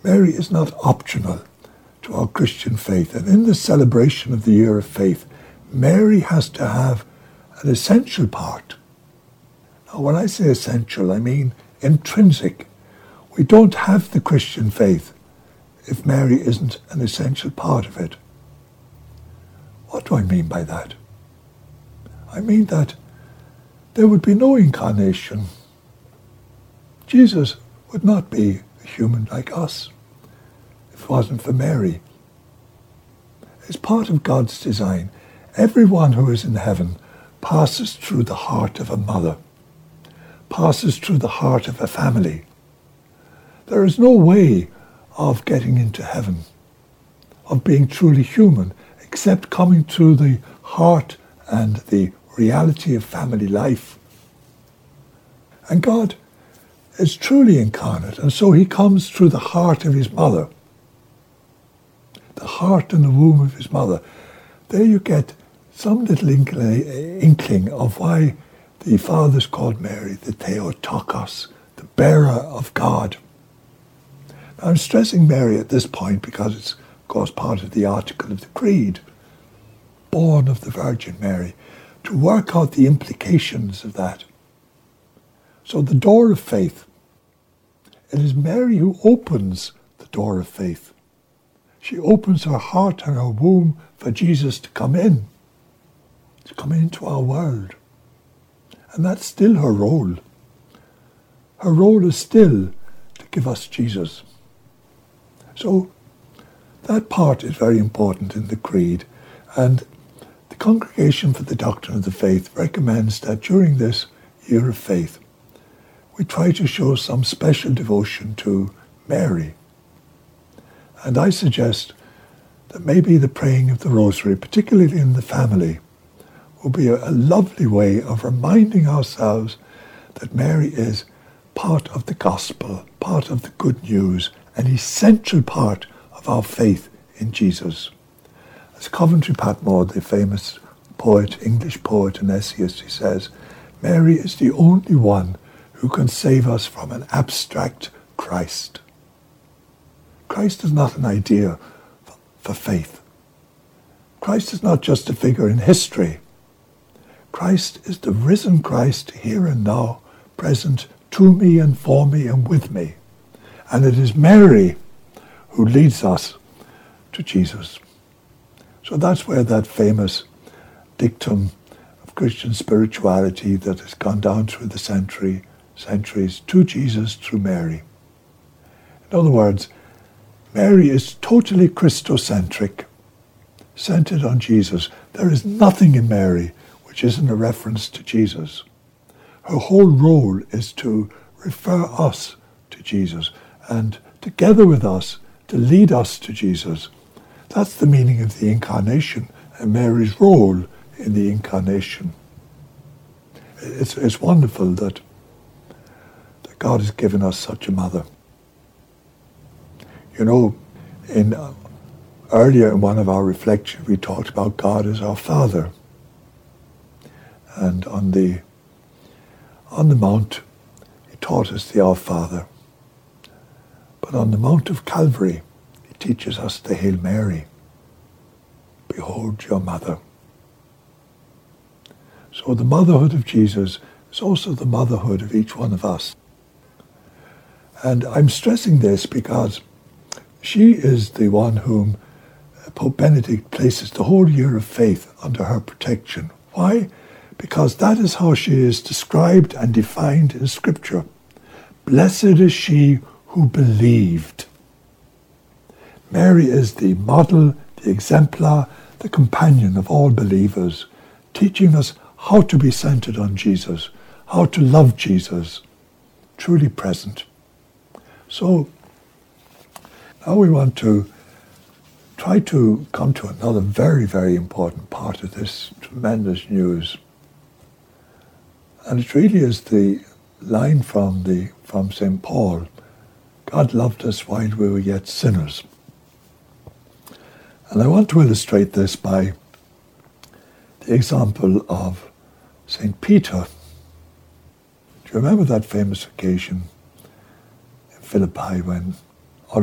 Mary is not optional to our Christian faith. And in the celebration of the year of faith, Mary has to have an essential part. Now, when I say essential, I mean intrinsic. We don't have the Christian faith if Mary isn't an essential part of it. What do I mean by that? I mean that there would be no incarnation. Jesus would not be a human like us if it wasn't for Mary. It's part of God's design. Everyone who is in heaven passes through the heart of a mother, passes through the heart of a family. There is no way of getting into heaven, of being truly human, except coming through the heart and the reality of family life. And God is truly incarnate, and so he comes through the heart of his mother, the heart and the womb of his mother. There you get some little inkling of why the Father's called Mary the Theotokos, the bearer of God. Now, I'm stressing Mary at this point because it's, of course, part of the article of the Creed, born of the Virgin Mary, to work out the implications of that. So the door of faith, it is Mary who opens the door of faith. She opens her heart and her womb for Jesus to come into our world. And that's still her role. Her role is still to give us Jesus. So that part is very important in the Creed. And the Congregation for the Doctrine of the Faith recommends that during this year of faith, we try to show some special devotion to Mary. And I suggest that maybe the praying of the Rosary, particularly in the family, will be a lovely way of reminding ourselves that Mary is part of the gospel, part of the good news, an essential part of our faith in Jesus. As Coventry Patmore, the famous poet, English poet and essayist, he says, Mary is the only one who can save us from an abstract Christ. Christ is not an idea for faith. Christ is not just a figure in history. Christ is the risen Christ here and now, present to me and for me and with me. And it is Mary who leads us to Jesus. So that's where that famous dictum of Christian spirituality that has gone down through the centuries, to Jesus through Mary. In other words, Mary is totally Christocentric, centered on Jesus. There is nothing in Mary which isn't a reference to Jesus. Her whole role is to refer us to Jesus and together with us to lead us to Jesus. That's the meaning of the Incarnation and Mary's role in the Incarnation. It's wonderful that God has given us such a mother. You know, earlier in one of our reflections, we talked about God as our Father. And on the Mount, he taught us the Our Father. But on the Mount of Calvary, he teaches us the Hail Mary. Behold your mother. So the motherhood of Jesus is also the motherhood of each one of us. And I'm stressing this because she is the one whom Pope Benedict places the whole year of faith under her protection. Why? Because that is how she is described and defined in Scripture. Blessed is she who believed. Mary is the model, the exemplar, the companion of all believers, teaching us how to be centered on Jesus, how to love Jesus, truly present. So now we want to try to come to another very, very important part of this tremendous news. And it really is the line from St. Paul, God loved us while we were yet sinners. And I want to illustrate this by the example of St. Peter. Do you remember that famous occasion in Philippi when